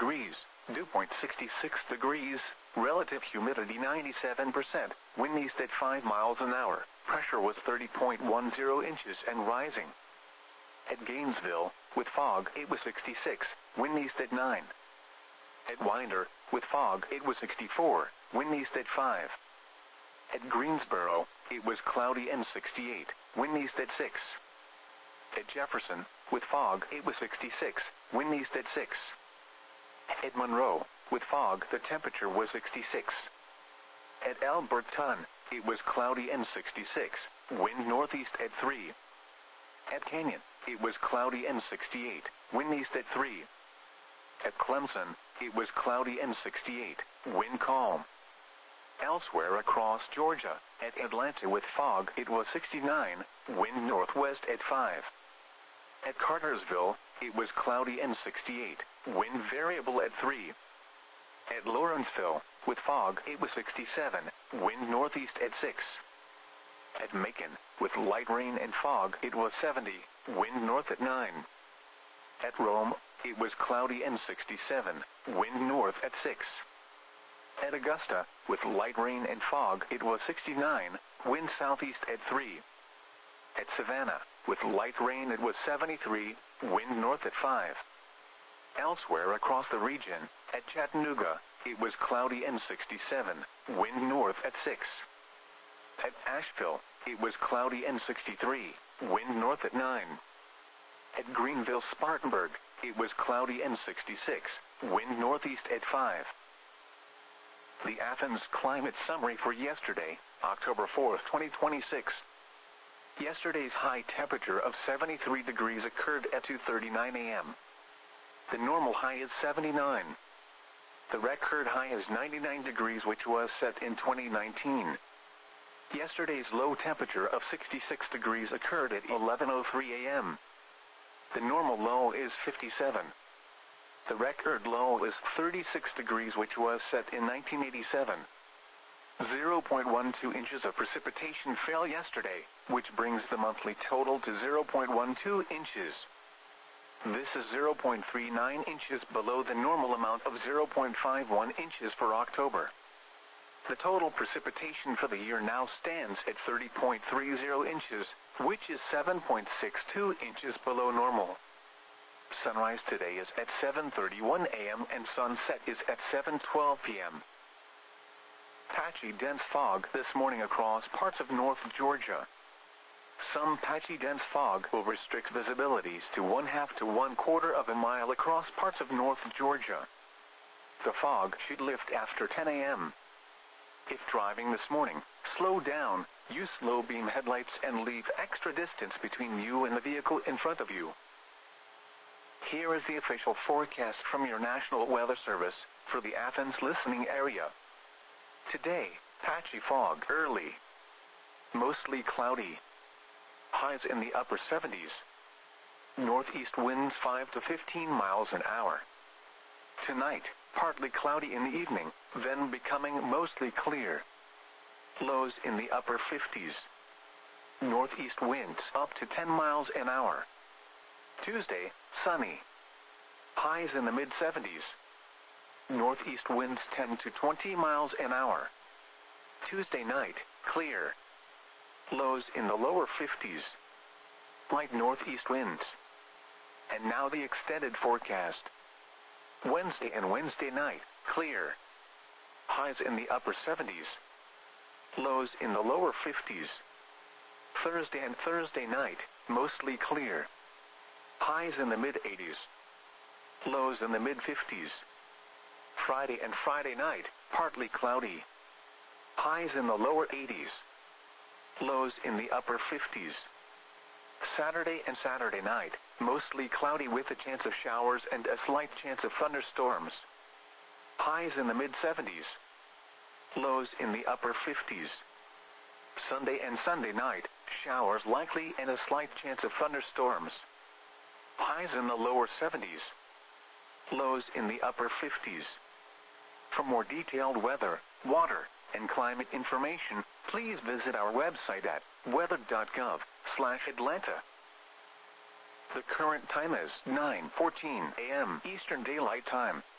degrees, dew point 66 degrees, relative humidity 97%, wind east at 5 miles an hour, pressure was 30.10 inches and rising. At Gainesville, with fog, it was 66, wind east at 9. At Winder, with fog, it was 64, wind east at 5. At Greensboro, it was cloudy and 68, wind east at 6. At Jefferson, with fog, it was 66, wind east at 6. At Monroe, with fog, the temperature was 66. At Alberton, it was cloudy and 66, wind northeast at 3. At Canyon, it was cloudy and 68, wind east at 3. At Clemson, it was cloudy and 68, wind calm. Elsewhere across Georgia, at Atlanta with fog, it was 69, wind northwest at 5. At Cartersville, it was cloudy and 68, wind variable at 3. At Lawrenceville, with fog, it was 67, wind northeast at 6. At Macon, with light rain and fog, it was 70, wind north at 9. At Rome, it was cloudy and 67, wind north at 6. At Augusta, with light rain and fog, it was 69, wind southeast at 3. At Savannah, with light rain, it was 73, wind north at 5. Elsewhere across the region, at Chattanooga, it was cloudy and 67, wind north at 6. At Asheville, it was cloudy and 63, wind north at 9. At Greenville-Spartanburg, it was cloudy and 66, wind northeast at 5. The Athens climate summary for yesterday, October 4, 2026. Yesterday's high temperature of 73 degrees occurred at 2:39 a.m. The normal high is 79. The record high is 99 degrees, which was set in 2019. Yesterday's low temperature of 66 degrees occurred at 11:03 a.m. The normal low is 57. The record low is 36 degrees, which was set in 1987. 0.12 inches of precipitation fell yesterday, which brings the monthly total to 0.12 inches. This is 0.39 inches below the normal amount of 0.51 inches for October. The total precipitation for the year now stands at 30.30 inches, which is 7.62 inches below normal. Sunrise today is at 7:31 a.m. and sunset is at 7:12 p.m. Patchy dense fog this morning across parts of North Georgia. Some patchy dense fog will restrict visibilities to 1/2 to 1/4 of a mile across parts of North Georgia. The fog should lift after 10 a.m. If driving this morning, slow down, use low beam headlights and leave extra distance between you and the vehicle in front of you. Here is the official forecast from your National Weather Service for the Athens listening area. Today, patchy fog early. Mostly cloudy. Highs in the upper 70s. Northeast winds 5 to 15 miles an hour. Tonight, partly cloudy in the evening, then becoming mostly clear. Lows in the upper 50s. Northeast winds up to 10 miles an hour. Tuesday, sunny. Highs in the mid-70s. Northeast winds 10 to 20 miles an hour. Tuesday night, clear. Lows in the lower 50s. Light northeast winds. And now the extended forecast. Wednesday and Wednesday night, clear. Highs in the upper 70s. Lows in the lower 50s. Thursday and Thursday night, mostly clear. Highs in the mid-80s. Lows in the mid-50s. Friday and Friday night, partly cloudy. Highs in the lower 80s. Lows in the upper 50s. Saturday and Saturday night, mostly cloudy with a chance of showers and a slight chance of thunderstorms. Highs in the mid-70s. Lows in the upper 50s. Sunday and Sunday night, showers likely and a slight chance of thunderstorms. Highs in the lower 70s. Lows in the upper 50s. For more detailed weather, water, and climate information, please visit our website at weather.gov/Atlanta. The current time is 9:14 a.m. Eastern Daylight Time.